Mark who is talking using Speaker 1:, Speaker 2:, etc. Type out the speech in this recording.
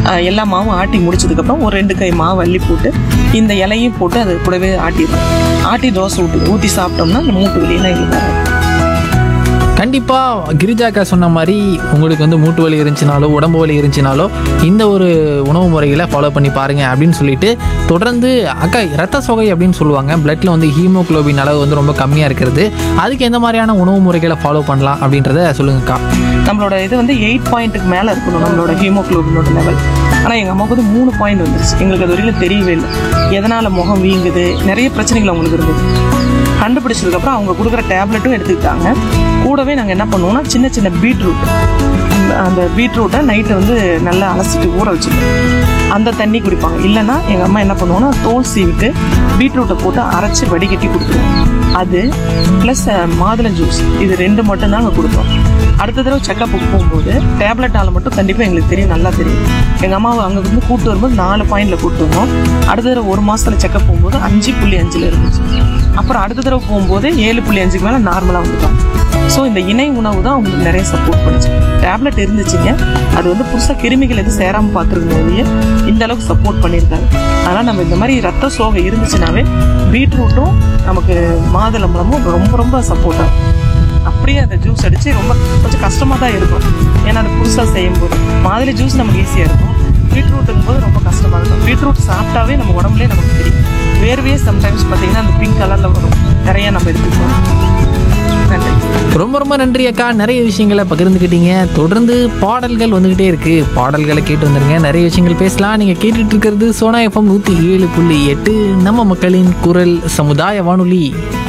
Speaker 1: எல்லா மாவும் ஆட்டி முடிச்சதுக்கப்புறம் ஒரு 2 கை மாவு அள்ளி போட்டு இந்த இலையும் போட்டு அது கூடவே ஆட்டி தோசை ஊற்றி சாப்பிட்டோம்னா அந்த மூட்டு வலியெல்லாம் எங்களுக்கு வராது.
Speaker 2: கண்டிப்பாக கிரிஜாக்கா சொன்ன மாதிரி உங்களுக்கு வந்து மூட்டு வலி இருந்துச்சுனாலோ உடம்பு வலி இருந்துச்சுனாலோ இந்த ஒரு உணவு முறைகளை ஃபாலோ பண்ணி பாருங்கள் அப்படின்னு சொல்லிட்டு தொடர்ந்து அக்கா ரத்த சோகை அப்படின்னு சொல்லுவாங்க, பிளட்டில் வந்து ஹீமோகுளோபின் அளவு வந்து ரொம்ப கம்மியாக இருக்கிறது, அதுக்கு எந்த மாதிரியான உணவு முறைகளை ஃபாலோ பண்ணலாம் அப்படின்றத சொல்லுங்கக்கா.
Speaker 1: நம்மளோட இது வந்து 8 பாயிண்ட்டுக்கு மேலே இருக்கணும் நம்மளோட ஹீமோகுளோபினோட லெவல். ஆனால் எங்கள் அம்மாவுக்கு வந்து 3 பாயிண்ட் வந்துருச்சு. எங்களுக்கு அது வரையிலும் தெரியவே இல்லை எதனால் முகம் வீங்குது, நிறைய பிரச்சனைகள் அவங்களுக்கு இருந்தது. கண்டுபிடிச்சதுக்கப்புறம் அவங்க கொடுக்குற டேப்லெட்டும் எடுத்துக்கிட்டாங்க. கூடவே நாங்கள் என்ன பண்ணுவோம்னா சின்ன பீட்ரூட், அந்த பீட்ரூட்டை நைட்டு வந்து நல்லா அலசிட்டு ஊற வச்சுருக்கோம், அந்த தண்ணி குடிப்பாங்க. இல்லைன்னா எங்கள் அம்மா என்ன பண்ணுவோன்னா தோல் சீவிட்டு பீட்ரூட்டை போட்டு அரைச்சி வடிகட்டி கொடுத்துருவோம். அது ப்ளஸ் மாதுளை ஜூஸ், இது 2 மட்டும் தான் அங்கே கொடுத்தோம். அடுத்த தடவை செக்கப்புக்கு போகும்போது டேப்லெட்டால் மட்டும் கண்டிப்பாக எங்களுக்கு தெரியும், நல்லா தெரியும். எங்கள் அம்மாவை அங்கே வந்து கூப்பிட்டு வரும்போது 4 பாயிண்டில் கூப்பிட்டு வந்தோம். அடுத்த தடவை 1 மாதத்தில் செக்கப் போகும்போது 5.5 இருந்துச்சு. அப்புறம் அடுத்த தடவை போகும்போது 7.5க்கு மேலே நார்மலாக வந்துட்டோம். ஸோ இந்த இணை உணவு தான் அவங்களுக்கு நிறைய சப்போர்ட் பண்ணுச்சு. டேப்லெட் இருந்துச்சுங்க, அது வந்து புதுசாக கிருமிகள் எதுவும் சேராமல் பார்த்துருக்கோம், இந்த அளவுக்கு சப்போர்ட் பண்ணியிருக்காங்க. அதனால் நம்ம இந்த மாதிரி ரத்த சோகை இருந்துச்சுனாவே பீட்ரூட்டும் நமக்கு மாதுளம்பழமும் ரொம்ப ரொம்ப சப்போர்ட் ஆகும். அப்படியே அந்த ஜூஸ் அடித்து ரொம்ப கொஞ்சம் கஷ்டமாக தான் இருக்கும், ஏன்னா அது புதுசாக செய்யும்போது. மாதுளை ஜூஸ் நமக்கு ஈஸியாக இருக்கும், பீட்ரூட்டுங்கும் போது ரொம்ப கஷ்டமாக இருக்கும். பீட்ரூட் சாப்பிட்டாவே நம்ம உடம்புலேயே நமக்கு தெரியும், வேர்வையே சம்டைம்ஸ் பார்த்தீங்கன்னா அந்த பிங்க் கலரில் வரும், நிறைய நம்ம எடுத்துக்கணும். நன்றி.
Speaker 2: ரொம்ப ரொம்ப நன்றி அக்கா, நிறைய விஷயங்களை பகிர்ந்துக்கிட்டீங்க. தொடர்ந்து பாடல்கள் வந்துக்கிட்டே இருக்கு, பாடல்களை கேட்டு வந்துருங்க, நிறைய விஷயங்கள் பேசலாம். நீங்கள் கேட்டுட்டு இருக்கிறது சோனா FM 107.8 நம்ம மக்களின் குரல் சமுதாய வானொலி.